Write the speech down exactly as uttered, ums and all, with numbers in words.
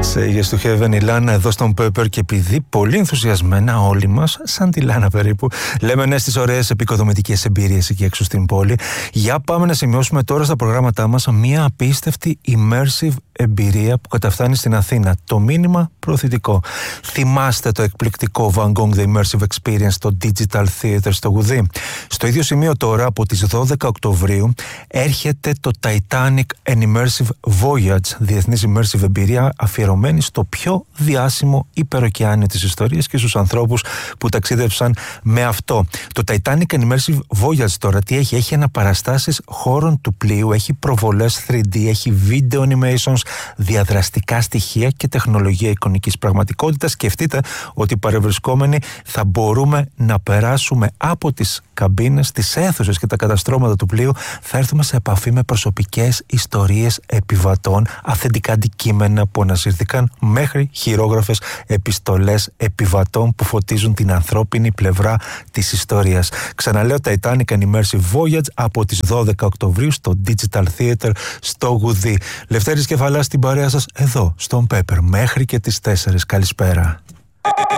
Sages to Heaven, η Λάνα εδώ στον Pepper, και επειδή πολύ ενθουσιασμένα όλοι μας, σαν τη Λάνα περίπου, λέμε ναι στις ωραίες επικοδομητικές εμπειρίες εκεί έξω στην πόλη, για πάμε να σημειώσουμε τώρα στα προγράμματά μας μια απίστευτη immersive εμπειρία που καταφτάνει στην Αθήνα. Το μήνυμα προωθητικό. Θυμάστε το εκπληκτικό Van Gogh The Immersive Experience στο Digital Theater στο Γουδί? Στο ίδιο σημείο τώρα από τις δώδεκα Οκτωβρίου έρχεται το Titanic An Immersive Voyage, διεθνής immersive εμπειρία αφιερωμένη στο πιο διάσημο υπεροκεάνιο της ιστορίας και στους ανθρώπους που ταξίδευσαν με αυτό. Το Titanic An Immersive Voyage τώρα τι έχει? Έχει αναπαραστάσεις χώρων του πλοίου, έχει προβολές θρι ντι, έχει video animations, διαδραστικά στοιχεία και τεχνολογία εικονικής πραγματικότητας. Σκεφτείτε ότι παρευρισκόμενοι θα μπορούμε να περάσουμε από τις καμπίνες, τις αίθουσες και τα καταστρώματα του πλοίου, θα έρθουμε σε επαφή με προσωπικές ιστορίες επιβατών, αυθεντικά αντικείμενα που ανασύρθηκαν, μέχρι χειρόγραφες επιστολές επιβατών που φωτίζουν την ανθρώπινη πλευρά της ιστορίας. Ξαναλέω, Titanic An Immersive Voyage από τις δώδεκα Οκτωβρίου στο Digital Theater στο Γουδί. Λευτέρης Κεφαλάς στην παρέα σας εδώ στον Pepper μέχρι και τις τέσσερις. Καλησπέρα.